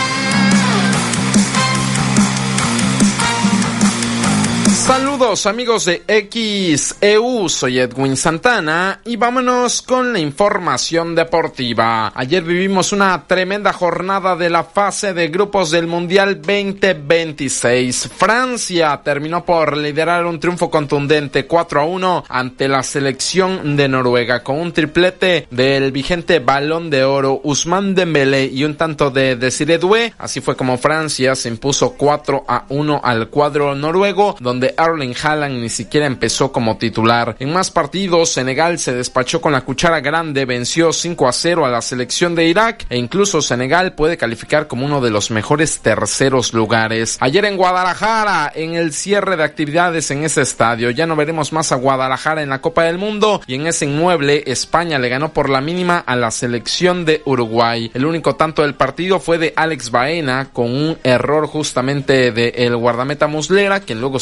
Saludos amigos de XEU, soy Edwin Santana y vámonos con la información deportiva. Ayer vivimos una tremenda jornada de la fase de grupos del Mundial 2026. Francia terminó por liderar un triunfo contundente 4-1 ante la selección de Noruega, con un triplete del vigente Balón de Oro Ousmane Dembélé y un tanto de Desiré Doué. Así fue como Francia se impuso 4-1 al cuadro noruego, donde Erling Haaland ni siquiera empezó como titular. En más partidos, Senegal se despachó con la cuchara grande, venció 5-0 a la selección de Irak e incluso Senegal puede calificar como uno de los mejores terceros lugares. Ayer en Guadalajara, en el cierre de actividades en ese estadio, ya no veremos más a Guadalajara en la Copa del Mundo, y en ese inmueble España le ganó por la mínima a la selección de Uruguay. El único tanto del partido fue de Alex Baena, con un error justamente de el guardameta Muslera, quien luego salió de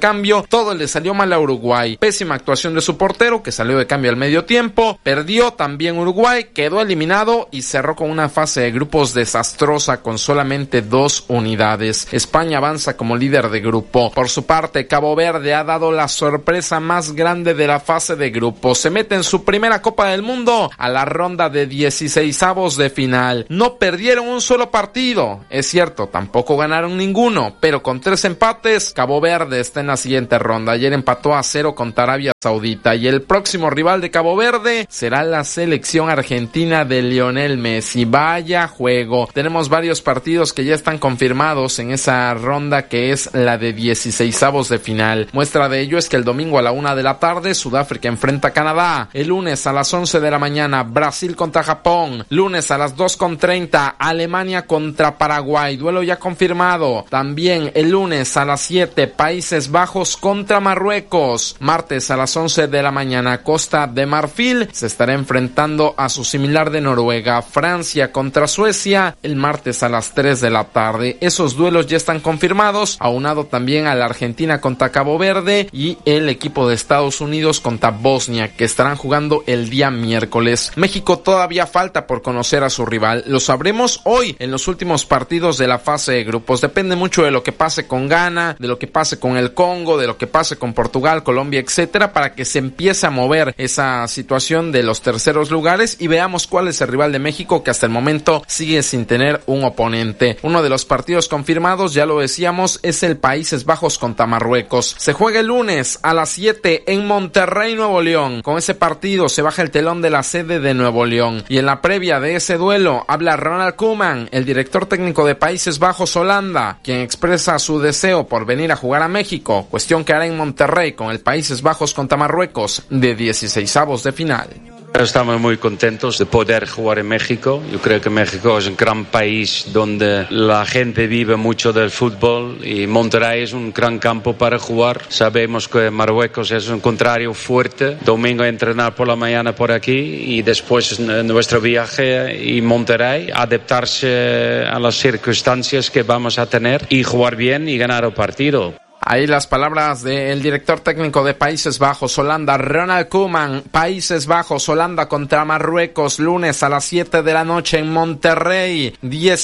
cambio, todo le salió mal a Uruguay. Pésima actuación de su portero, que salió de cambio al medio tiempo, perdió también Uruguay, quedó eliminado y cerró con una fase de grupos desastrosa con solamente 2 unidades. España avanza como líder de grupo. Por su parte, Cabo Verde ha dado la sorpresa más grande de la fase de grupos. Se mete en su primera Copa del Mundo a la ronda de 16avos de final. No perdieron un solo partido. Es cierto, tampoco ganaron ninguno, pero con 3 empates, Cabo Verde está en la siguiente ronda. Ayer empató a 0 contra Arabia Saudita y el próximo rival de Cabo Verde será la selección argentina de Lionel Messi. Vaya juego. Tenemos varios partidos que ya están confirmados en esa ronda que es la de 16avos de final. Muestra de ello es que el domingo a la 1 de la tarde Sudáfrica enfrenta a Canadá. El lunes a las 11 de la mañana Brasil contra Japón. Lunes a las 2:30 Alemania contra Paraguay. Duelo ya confirmado. También el lunes a las 7 Países Bajos contra Marruecos. Martes a las 11 de la mañana Costa de Marfil se estará enfrentando a su similar de Noruega. Francia contra Suecia el martes a las 3 de la tarde. Esos duelos ya están confirmados, aunado también a la Argentina contra Cabo Verde y el equipo de Estados Unidos contra Bosnia, que estarán jugando el día miércoles. México todavía falta por conocer a su rival. Lo sabremos hoy en los últimos partidos de la fase de grupos. Depende mucho de lo que pase con Ghana, de lo que pase con el Congo, de lo que pase con Portugal, Colombia, etcétera, para que se empiece a mover esa situación de los terceros lugares y veamos cuál es el rival de México, que hasta el momento sigue sin tener un oponente. Uno de los partidos confirmados, ya lo decíamos, es el Países Bajos contra Marruecos. Se juega el lunes a las 7 en Monterrey, Nuevo León. Con ese partido se baja el telón de la sede de Nuevo León. Y en la previa de ese duelo habla Ronald Koeman, el director técnico de Países Bajos Holanda, quien expresa su deseo por venir a jugar a México, cuestión que hará en Monterrey con el Países Bajos contra Marruecos de 16avos de final. Estamos muy contentos de poder jugar en México. Yo creo que México es un gran país donde la gente vive mucho del fútbol y Monterrey es un gran campo para jugar. Sabemos que Marruecos es un contrario fuerte. Domingo entrenar por la mañana por aquí y después nuestro viaje y Monterrey, adaptarse a las circunstancias que vamos a tener y jugar bien y ganar el partido. Ahí las palabras del director técnico de Países Bajos, Holanda, Ronald Koeman. Países Bajos, Holanda contra Marruecos, lunes a las 7 de la noche en Monterrey.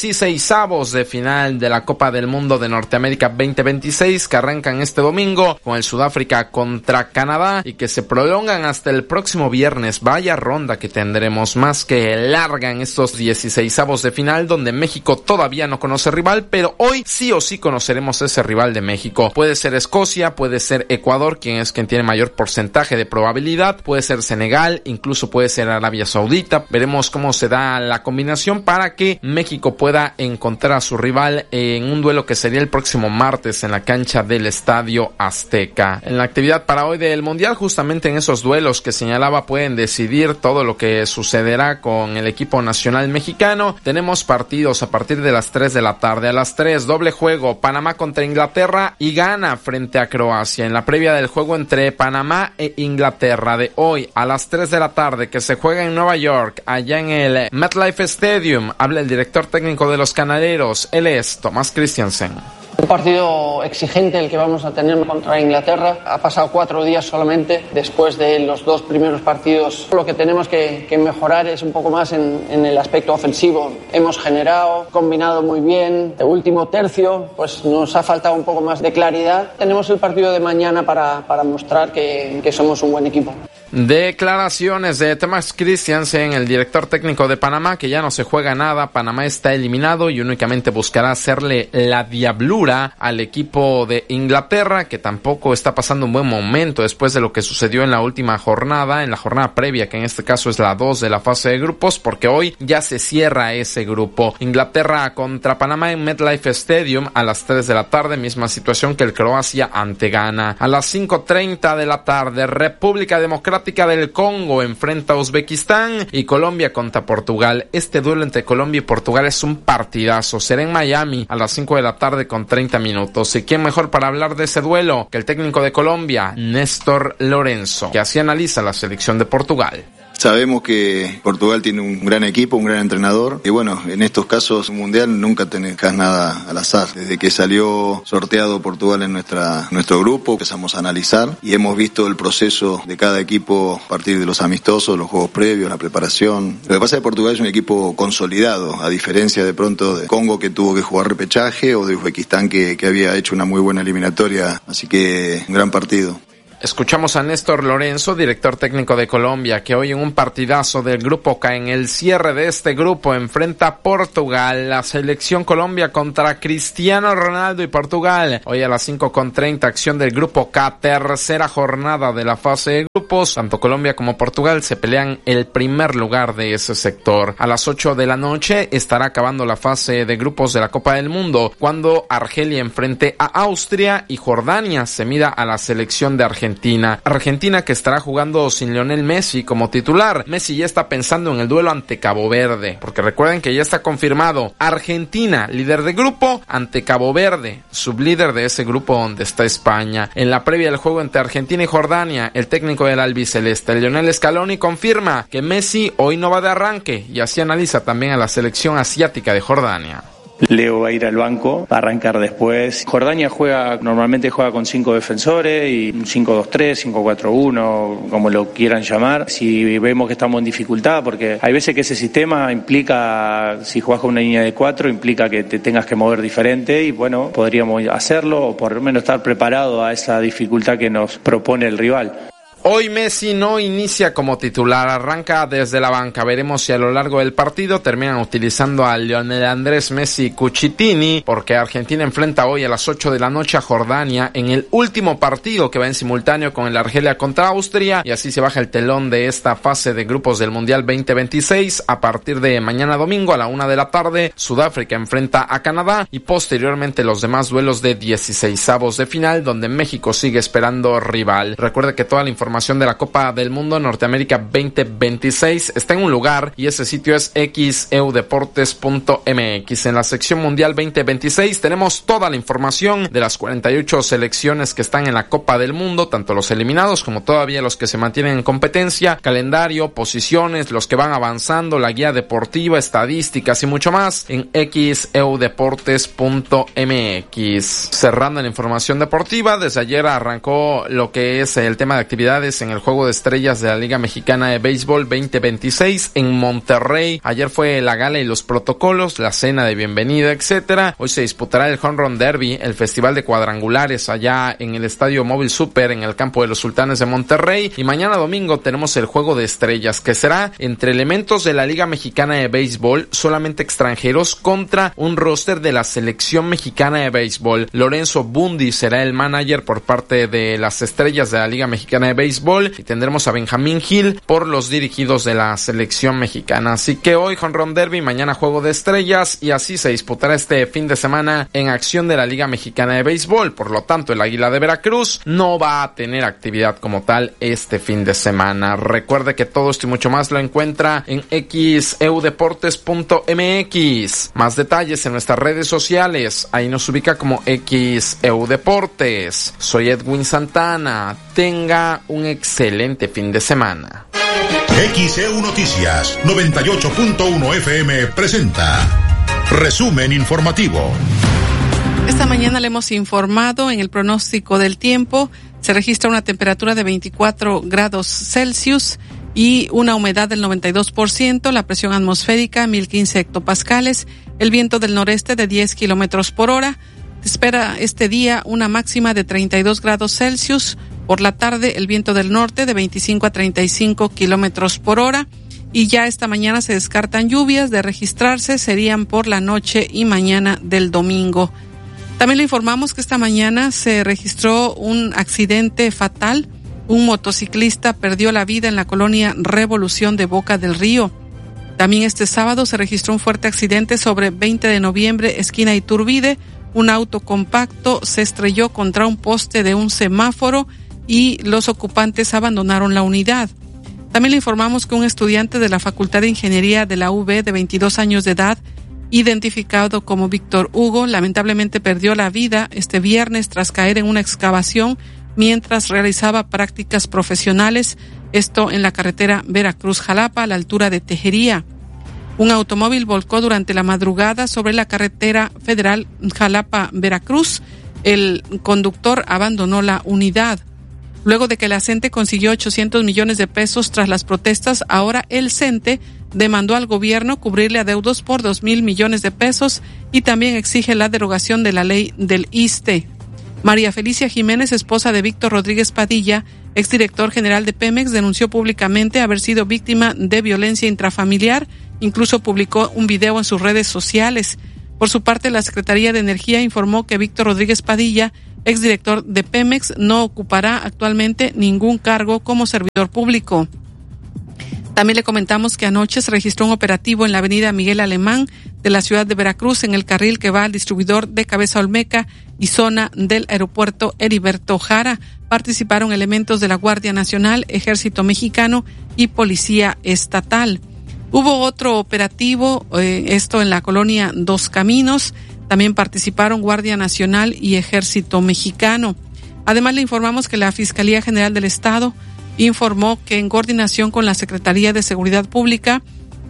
16avos de final de la Copa del Mundo de Norteamérica 2026, que arrancan este domingo con el Sudáfrica contra Canadá y que se prolongan hasta el próximo viernes. Vaya ronda que tendremos, más que larga en estos 16avos de final, donde México todavía no conoce rival, pero hoy sí o sí conoceremos ese rival de México. Puede ser Escocia, puede ser Ecuador, quien tiene mayor porcentaje de probabilidad, puede ser Senegal, incluso puede ser Arabia Saudita. Veremos cómo se da la combinación para que México pueda encontrar a su rival en un duelo que sería el próximo martes en la cancha del Estadio Azteca. En la actividad para hoy del Mundial, justamente en esos duelos que señalaba pueden decidir todo lo que sucederá con el equipo nacional mexicano. Tenemos partidos a partir de las 3 de la tarde. A las 3, doble juego, Panamá contra Inglaterra y Ghana frente a Croacia. En la previa del juego entre Panamá e Inglaterra de hoy a las 3 de la tarde, que se juega en Nueva York, allá en el MetLife Stadium, habla el director técnico de los Canaderos. Él es Tomás Christiansen. Un partido exigente el que vamos a tener contra Inglaterra. Ha pasado 4 días solamente después de los 2 primeros partidos. Lo que tenemos que mejorar es un poco más en el aspecto ofensivo. Hemos generado, combinado muy bien. El último tercio pues nos ha faltado un poco más de claridad. Tenemos el partido de mañana para mostrar que somos un buen equipo. Declaraciones de Tomás Christiansen, el director técnico de Panamá, que ya no se juega nada. Panamá está eliminado y únicamente buscará hacerle la diablura al equipo de Inglaterra, que tampoco está pasando un buen momento después de lo que sucedió en la última jornada, en la jornada previa, que en este caso es la 2 de la fase de grupos, porque hoy ya se cierra ese grupo. Inglaterra contra Panamá en MetLife Stadium a las 3 de la tarde, misma situación que el Croacia ante Ghana. A las 5:30 de la tarde, República Democrática del Congo enfrenta a Uzbekistán y Colombia contra Portugal. Este duelo entre Colombia y Portugal es un partidazo. Será en Miami a las 5 de la tarde con 30 minutos. ¿Y quién mejor para hablar de ese duelo que el técnico de Colombia, Néstor Lorenzo, que así analiza la selección de Portugal? Sabemos que Portugal tiene un gran equipo, un gran entrenador, y bueno, en estos casos mundial nunca te dejas nada al azar. Desde que salió sorteado Portugal en nuestro grupo, empezamos a analizar y hemos visto el proceso de cada equipo a partir de los amistosos, los juegos previos, la preparación. Lo que pasa es que Portugal es un equipo consolidado, a diferencia de pronto de Congo, que tuvo que jugar repechaje, o de Uzbekistán, que había hecho una muy buena eliminatoria, así que un gran partido. Escuchamos a Néstor Lorenzo, director técnico de Colombia, que hoy en un partidazo del Grupo K, en el cierre de este grupo, enfrenta a Portugal, la selección Colombia contra Cristiano Ronaldo y Portugal. Hoy a las 5:30, acción del Grupo K, tercera jornada de la fase de grupos. Tanto Colombia como Portugal se pelean el primer lugar de ese sector. A las 8 de la noche estará acabando la fase de grupos de la Copa del Mundo, cuando Argelia enfrente a Austria y Jordania se mida a la selección de Argentina, que estará jugando sin Lionel Messi como titular. Messi ya está pensando en el duelo ante Cabo Verde, porque recuerden que ya está confirmado Argentina, líder de grupo, ante Cabo Verde, sublíder de ese grupo donde está España. En la previa del juego entre Argentina y Jordania, el técnico del albiceleste, Lionel Scaloni, confirma que Messi hoy no va de arranque, y así analiza también a la selección asiática de Jordania. Leo va a ir al banco, va a arrancar después. Jordania normalmente juega con 5 defensores y un 5-2-3, 5-4-1, como lo quieran llamar. Si vemos que estamos en dificultad, porque hay veces que ese sistema implica, si jugás con una línea de 4, implica que te tengas que mover diferente, y bueno, podríamos hacerlo, o por lo menos estar preparado a esa dificultad que nos propone el rival. Hoy Messi no inicia como titular, arranca desde la banca. Veremos si a lo largo del partido terminan utilizando a Lionel Andrés Messi Cucitini, porque Argentina enfrenta hoy a las 8 de la noche a Jordania en el último partido que va en simultáneo con el Argelia contra Austria, y así se baja el telón de esta fase de grupos del Mundial 2026. A partir de mañana domingo a la 1 de la tarde, Sudáfrica enfrenta a Canadá, y posteriormente los demás duelos de 16avos de final, donde México sigue esperando rival. Recuerde que toda la información de la Copa del Mundo Norteamérica 2026 está en un lugar, y ese sitio es xeudeportes.mx. En la sección Mundial 2026 tenemos toda la información de las 48 selecciones que están en la Copa del Mundo, tanto los eliminados como todavía los que se mantienen en competencia, calendario, posiciones, los que van avanzando, la guía deportiva, estadísticas y mucho más en xeudeportes.mx. Cerrando la información deportiva, desde ayer arrancó lo que es el tema de actividades en el Juego de Estrellas de la Liga Mexicana de Béisbol 2026 en Monterrey. Ayer fue la gala y los protocolos, la cena de bienvenida, etcétera. Hoy se disputará el Home Run Derby, el festival de cuadrangulares allá en el Estadio Móvil Super en el campo de los Sultanes de Monterrey. Y mañana domingo tenemos el Juego de Estrellas, que será entre elementos de la Liga Mexicana de Béisbol, solamente extranjeros, contra un roster de la Selección Mexicana de Béisbol. Lorenzo Bundy será el manager por parte de las estrellas de la Liga Mexicana de Béisbol, y tendremos a Benjamín Gil por los dirigidos de la selección mexicana. Así que hoy Home Run Derby, mañana Juego de Estrellas, y así se disputará este fin de semana en acción de la Liga Mexicana de Béisbol. Por lo tanto, el Águila de Veracruz no va a tener actividad como tal este fin de semana. Recuerde que todo esto y mucho más lo encuentra en xeudeportes.mx. Más detalles en nuestras redes sociales, ahí nos ubica como xeudeportes. Soy Edwin Santana. Tenga un excelente fin de semana. XEU Noticias 98.1 FM presenta Resumen Informativo. Esta mañana le hemos informado en el pronóstico del tiempo. Se registra una temperatura de 24 grados Celsius y una humedad del 92%, la presión atmosférica 1015 hectopascales, el viento del noreste de 10 kilómetros por hora. Se espera este día una máxima de 32 grados Celsius. Por la tarde, el viento del norte de 25 a 35 kilómetros por hora. Y ya esta mañana se descartan lluvias. De registrarse serían por la noche y mañana del domingo. También le informamos que esta mañana se registró un accidente fatal. Un motociclista perdió la vida en la colonia Revolución de Boca del Río. También este sábado se registró un fuerte accidente sobre 20 de noviembre, esquina Iturbide. Un auto compacto se estrelló contra un poste de un semáforo y los ocupantes abandonaron la unidad. También le informamos que un estudiante de la Facultad de Ingeniería de la UB de 22 años de edad, identificado como Víctor Hugo, lamentablemente perdió la vida este viernes tras caer en una excavación mientras realizaba prácticas profesionales, esto en la carretera Veracruz-Jalapa a la altura de Tejería. Un automóvil volcó durante la madrugada sobre la carretera federal Jalapa-Veracruz. El conductor abandonó la unidad. Luego de que la CENTE consiguió 800 millones de pesos tras las protestas, ahora el CENTE demandó al gobierno cubrirle adeudos por 2,000 millones de pesos y también exige la derogación de la ley del ISSSTE. María Felicia Jiménez, esposa de Víctor Rodríguez Padilla, exdirector general de Pemex, denunció públicamente haber sido víctima de violencia intrafamiliar. Incluso publicó un video en sus redes sociales. Por su parte, la Secretaría de Energía informó que Víctor Rodríguez Padilla, exdirector de Pemex, no ocupará actualmente ningún cargo como servidor público. También le comentamos que anoche se registró un operativo en la avenida Miguel Alemán de la ciudad de Veracruz, en el carril que va al distribuidor de Cabeza Olmeca y zona del aeropuerto Heriberto Jara. Participaron elementos de la Guardia Nacional, Ejército Mexicano y Policía Estatal. Hubo otro operativo, esto en la colonia Dos Caminos. También participaron Guardia Nacional y Ejército Mexicano. Además, le informamos que la Fiscalía General del Estado informó que en coordinación con la Secretaría de Seguridad Pública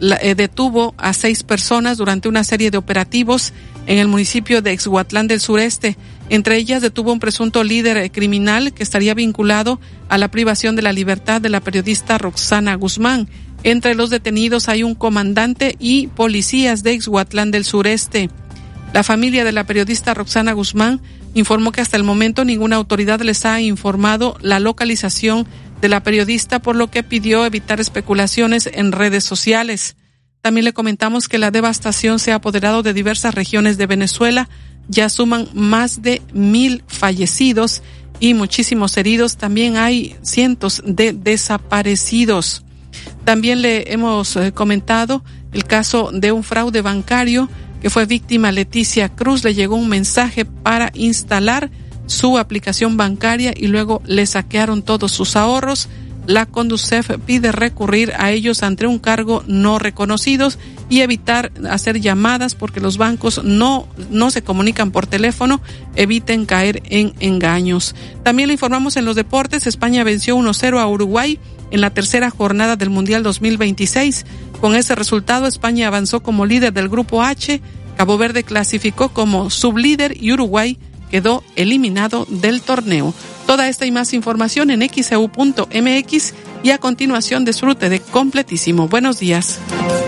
detuvo a 6 personas durante una serie de operativos en el municipio de Exhuatlán del Sureste. Entre ellas detuvo un presunto líder criminal que estaría vinculado a la privación de la libertad de la periodista Roxana Guzmán. Entre los detenidos hay un comandante y policías de Exhuatlán del Sureste. La familia de la periodista Roxana Guzmán informó que hasta el momento ninguna autoridad les ha informado la localización de la periodista, por lo que pidió evitar especulaciones en redes sociales. También le comentamos que la devastación se ha apoderado de diversas regiones de Venezuela. Ya suman más de 1,000 fallecidos y muchísimos heridos. También hay cientos de desaparecidos. También le hemos comentado el caso de un fraude bancario que fue víctima Leticia Cruz. Le llegó un mensaje para instalar su aplicación bancaria y luego le saquearon todos sus ahorros. La Conducef pide recurrir a ellos ante un cargo no reconocidos y evitar hacer llamadas porque los bancos no se comunican por teléfono. Eviten caer en engaños. También le informamos en los deportes. España venció 1-0 a Uruguay en la tercera jornada del Mundial 2026. Con ese resultado, España avanzó como líder del Grupo H, Cabo Verde clasificó como sublíder y Uruguay quedó eliminado del torneo. Toda esta y más información en xeu.mx y a continuación disfrute de Completísimo. Buenos días.